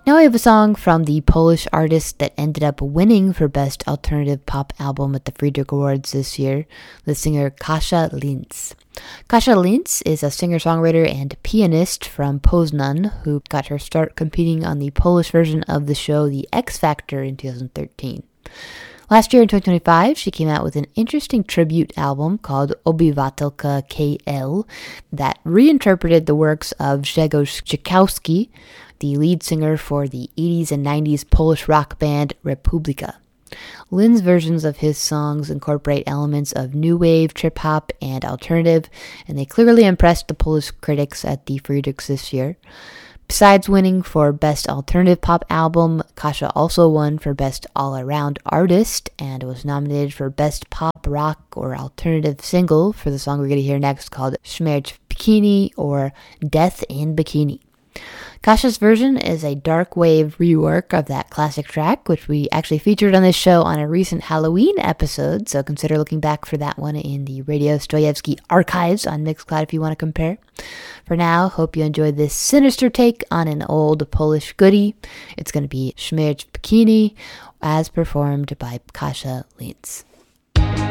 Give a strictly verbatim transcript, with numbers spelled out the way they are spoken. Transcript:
Now we have a song from the Polish artist that ended up winning for Best Alternative Pop Album at the Friedrich Awards this year, the singer Kasia Linz. Kasia Linz is a singer-songwriter and pianist from Poznan who got her start competing on the Polish version of the show The X Factor in two thousand thirteen. Last year in twenty twenty-five, she came out with an interesting tribute album called Obywatelka K L that reinterpreted the works of Grzegorz Czechowski, the lead singer for the eighties and nineties Polish rock band Republika. Lin's versions of his songs incorporate elements of new wave, trip-hop, and alternative, and they clearly impressed the Polish critics at the Friedrichs this year. Besides winning for Best Alternative Pop Album, Kasia also won for Best All-Around Artist and was nominated for Best Pop, Rock, or Alternative Single for the song we're going to hear next called Śmierć w Bikini or Death in Bikini. Kasia's version is a dark wave rework of that classic track, which we actually featured on this show on a recent Halloween episode, so consider looking back for that one in the Radio Stojewski archives on Mixcloud if you want to compare. For now, hope you enjoyed this sinister take on an old Polish goodie. It's going to be Śmierć w Bikini, as performed by Kasia Linz.